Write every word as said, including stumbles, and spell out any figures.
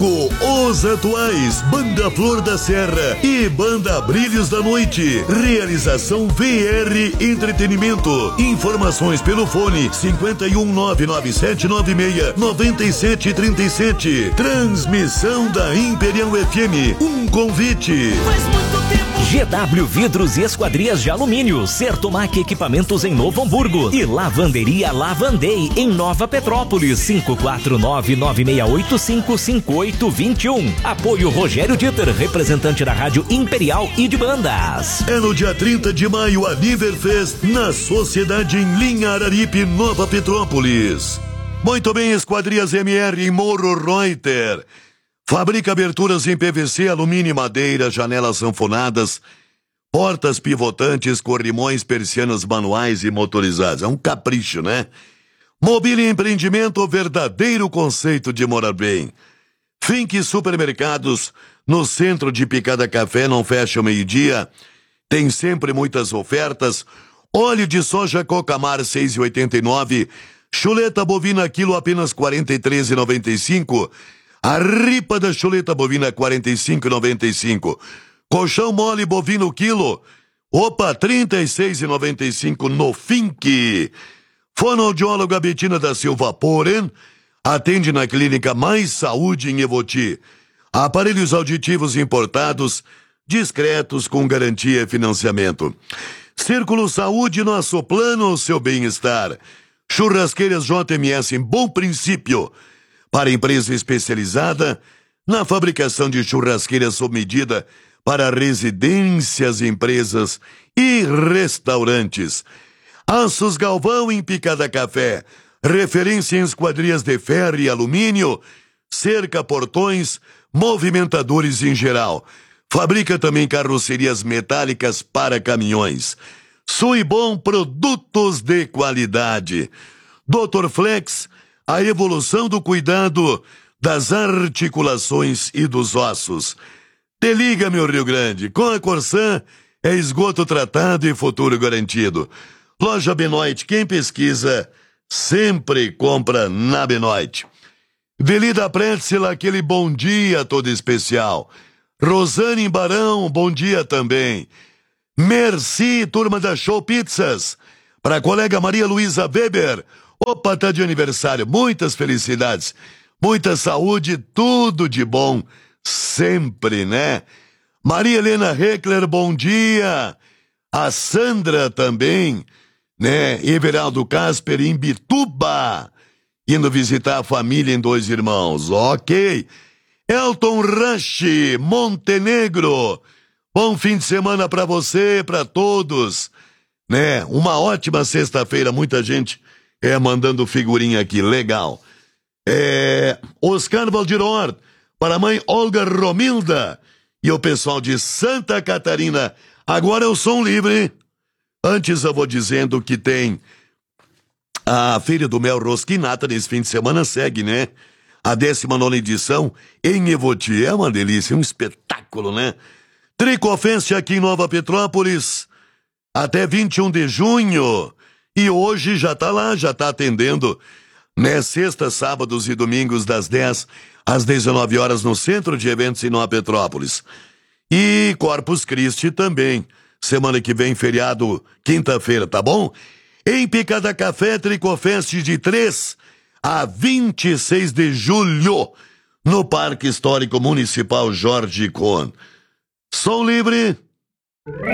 Os atuais, Banda Flor da Serra e Banda Brilhos da Noite. Realização V R Entretenimento. Informações pelo fone cinco um nove nove sete nove seis nove sete três sete. Transmissão da Imperial F M. Um convite. Faz muito tempo. G W Vidros e Esquadrias de Alumínio, Sertomac Equipamentos em Novo Hamburgo e Lavanderia Lavandei em Nova Petrópolis. Cinco quatro nove nove seis oito cinco cinco oito dois um. Apoio Rogério Dieter, representante da Rádio Imperial e de bandas. É no dia trinta de maio a Niverfest na Sociedade em Linha Araripe, Nova Petrópolis. Muito bem, Esquadrias M R em Morro Reuter. Fabrica aberturas em P V C, alumínio e madeira, janelas sanfonadas, portas pivotantes, corrimões, persianas manuais e motorizadas. É um capricho, né? Mobília e empreendimento, verdadeiro conceito de morar bem. Fink Supermercados, no centro de Picada Café, não fecha ao meio-dia. Tem sempre muitas ofertas. Óleo de soja Cocamar seis reais e oitenta e nove. Chuleta bovina quilo apenas quarenta e três reais e noventa e cinco. A ripa da chuleta bovina quarenta e cinco reais e noventa e cinco. Colchão mole bovino quilo, opa, trinta e seis reais e noventa e cinco no Fink. Fonoaudióloga Betina da Silva Poren atende na Clínica Mais Saúde em Evoti. Aparelhos auditivos importados, discretos, com garantia e financiamento. Círculo Saúde, nosso plano, seu bem-estar. Churrasqueiras J M S em Bom Princípio. Para empresa especializada na fabricação de churrasqueiras sob medida para residências, empresas e restaurantes. Aços Galvão em Picada Café, referência em esquadrias de ferro e alumínio, cerca, portões, movimentadores em geral. Fabrica também carrocerias metálicas para caminhões. Suibom, produtos de qualidade. doutor Flex, a evolução do cuidado das articulações e dos ossos. Te liga, meu Rio Grande, com a Corsan é esgoto tratado e futuro garantido. Loja Benoit, quem pesquisa sempre compra na Benoit. Velida Pretzel, aquele bom dia todo especial. Rosane Barão, bom dia também. Merci, turma da Show Pizzas. Para a colega Maria Luísa Weber, opa, tá de aniversário, muitas felicidades, muita saúde, tudo de bom, sempre, né? Maria Helena Heckler, bom dia. A Sandra também, né? Everaldo Casper em Bituba, indo visitar a família em Dois Irmãos, ok. Elton Rush, Montenegro, bom fim de semana para você, para todos, né? Uma ótima sexta-feira, muita gente é mandando figurinha aqui, legal. É, Oscar Valdiror, para a mãe Olga Romilda e o pessoal de Santa Catarina. Agora eu sou um livre. Antes eu vou dizendo que tem a Feira do Mel Rosquinata nesse fim de semana, segue, né? A décima nona edição em Evoti. É uma delícia, um espetáculo, né? Tricofense aqui em Nova Petrópolis, até vinte e um de junho. E hoje já tá lá, já tá atendendo, né? Sexta, sábados e domingos, das dez às dezenove horas, no Centro de Eventos em Nova Petrópolis. E Corpus Christi também. Semana que vem, feriado, quinta-feira, tá bom? Em Picada Café, Tricofest de três a vinte e seis de julho, no Parque Histórico Municipal Jorge Cohn. Som livre.